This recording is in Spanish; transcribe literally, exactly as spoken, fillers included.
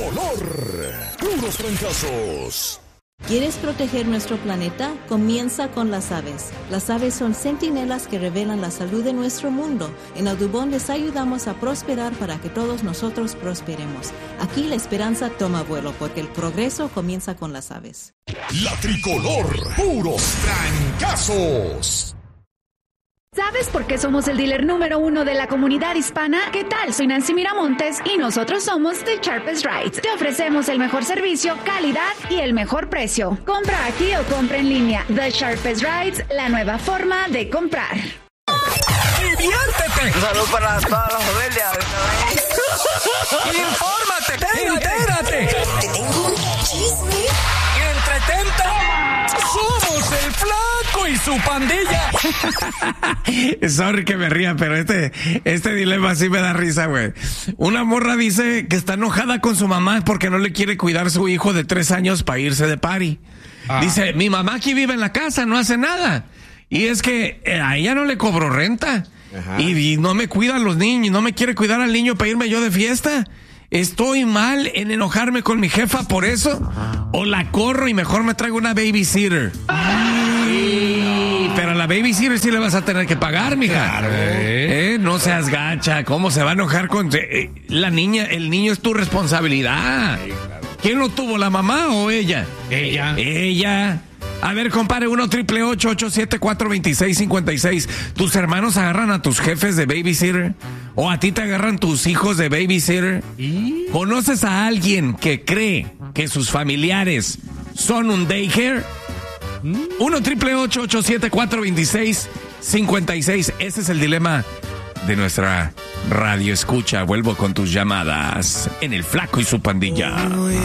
Tricolor. Puros trancazos. ¿Quieres proteger nuestro planeta? Comienza con las aves. Las aves son centinelas que revelan la salud de nuestro mundo. En Audubon les ayudamos a prosperar para que todos nosotros prosperemos. Aquí la esperanza toma vuelo porque el progreso comienza con las aves. La Tricolor. Puros trancazos. ¿Sabes por qué somos el dealer número uno de la comunidad hispana? ¿Qué tal? Soy Nancy Miramontes y nosotros somos The Sharpest Rides. Te ofrecemos el mejor servicio, calidad y el mejor precio. Compra aquí o compra en línea. The Sharpest Rides, la nueva forma de comprar. ¡Diviértete! Salud para todas las familias. ¡Infórmate! ¡Entérate! Te tengo un chisme. ¡Entretente! ¡Somos el Flaco y su pandilla! Sorry que me ría, pero este, este dilema sí me da risa, güey. Una morra dice que está enojada con su mamá porque no le quiere cuidar a su hijo de tres años para irse de party. Ah. Dice, mi mamá aquí vive en la casa, no hace nada. Y es que a ella no le cobro renta. Y, y no me cuida a los niños, no me quiere cuidar al niño para irme yo de fiesta. ¿Estoy mal en enojarme con mi jefa por eso? ¿O la corro y mejor me traigo una babysitter? Sí, pero a la babysitter sí le vas a tener que pagar, mija. Claro. ¿Eh? No seas gacha. ¿Cómo se va a enojar con eh, la niña? El niño es tu responsabilidad. Sí, claro. ¿Quién lo tuvo, la mamá o ella? Ella. Ella. A ver, compadre, uno triple ocho, ocho siete cuatro, dos seis cinco seis. ¿Tus hermanos agarran a tus jefes de babysitter? ¿O a ti te agarran tus hijos de babysitter? ¿Y? ¿Conoces a alguien que cree que sus familiares son un daycare? uno triple ocho, ocho siete cuatro, dos seis cinco seis. Ese es el dilema de nuestra radio escucha. Vuelvo con tus llamadas en El Flaco y su pandilla.